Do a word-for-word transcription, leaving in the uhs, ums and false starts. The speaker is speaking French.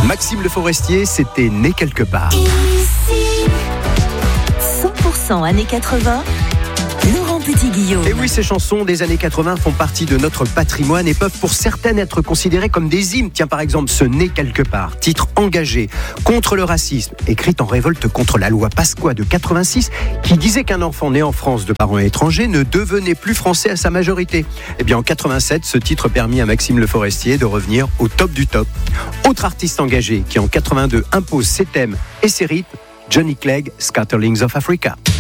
Maxime Le Forestier, c'était né quelque part. Ici, cent pour cent années quatre-vingts, Laurent Petit-Guillaume. Et oui, ces chansons des années quatre-vingts font partie de notre patrimoine et peuvent pour certaines être considérées comme des hymnes. Tiens, par exemple, ce Né quelque part, titre engagé contre le racisme, écrit en révolte contre la loi Pasqua de quatre-vingt-six, qui disait qu'un enfant né en France de parents étrangers ne devenait plus français à sa majorité. Eh bien, en quatre-vingt-sept, ce titre permit à Maxime Le Forestier de revenir au top du top. Autre artiste engagé qui, en quatre-vingt-deux, impose ses thèmes et ses rythmes, Johnny Clegg, Scatterlings of Africa.